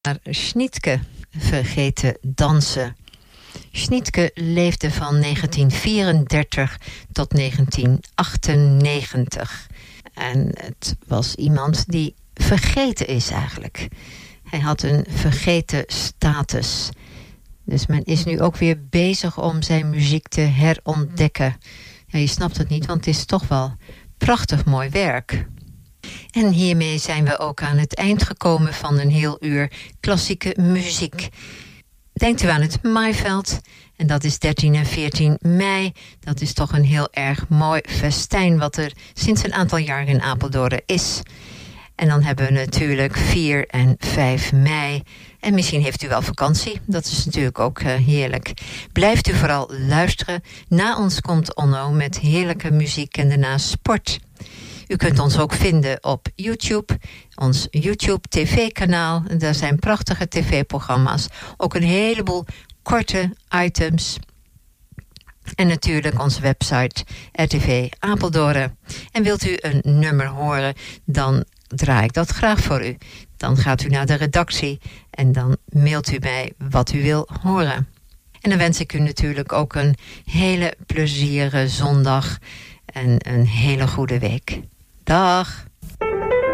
Schnitke, vergeten dansen. Schnitke leefde van 1934 tot 1998. En het was iemand die vergeten is eigenlijk. Hij had een vergeten status. Dus men is nu ook weer bezig om zijn muziek te herontdekken. Ja, je snapt het niet, want het is toch wel prachtig mooi werk. En hiermee zijn we ook aan het eind gekomen van een heel uur klassieke muziek. Denkt u aan het Maaiveld, en dat is 13 en 14 mei. Dat is toch een heel erg mooi festijn wat er sinds een aantal jaar in Apeldoorn is. En dan hebben we natuurlijk 4 en 5 mei. En misschien heeft u wel vakantie. Dat is natuurlijk ook heerlijk. Blijft u vooral luisteren. Na ons komt Onno met heerlijke muziek en daarna sport. U kunt ons ook vinden op YouTube. Ons YouTube TV-kanaal. Daar zijn prachtige tv-programma's. Ook een heleboel korte items. En natuurlijk onze website RTV Apeldoorn. En wilt u een nummer horen, dan draai ik dat graag voor u. Dan gaat u naar de redactie en dan mailt u mij wat u wil horen. En dan wens ik u natuurlijk ook een hele plezierige zondag en een hele goede week. Dag!